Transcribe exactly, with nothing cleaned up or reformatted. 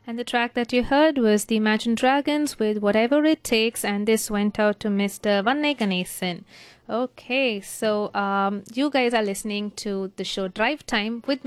And the track that you heard was the Imagine Dragons with Whatever It Takes, and this went out to Mister Vanne Ganesan. Okay, so um, you guys are listening to the show Drive Time with